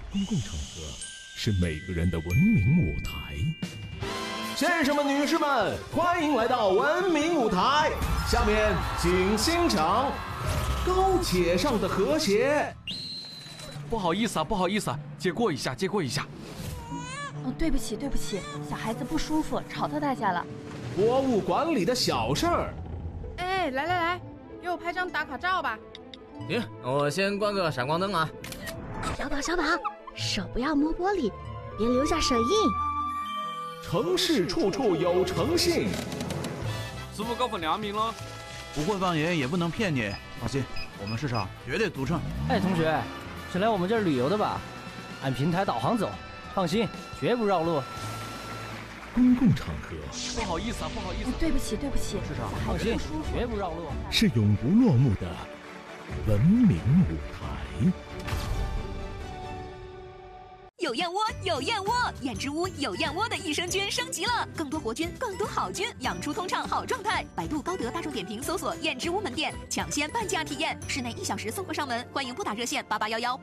公共场合是每个人的文明舞台。先生们、女士们，欢迎来到文明舞台。下面请欣赏高铁上的和谐。 不好意思啊，借过一下。 哦，对不起，小孩子不舒服，吵到大家了。 博物馆里的小事儿。 哎，来，给我拍张打卡照吧。 行，我先关个闪光灯啊。 小宝，手不要摸玻璃，别留下手印。 城市处处有诚信。 师傅搞份亮明了， 不会放盐也不能骗你，放心，我们市场绝对独创。 哎，同学，是来我们这儿旅游的吧？按平台导航走，放心，绝不绕路。 公共场合不好意思啊。 对不起， 市场放心，绝不绕路。 是永不落幕的文明舞台。 有燕窝，燕之屋有燕窝的益生菌升级了，更多活菌，更多好菌，养出通畅好状态。百度、高德、大众点评搜索燕之屋门店，抢先半价体验，室内1小时送货上门，欢迎拨打热线8811。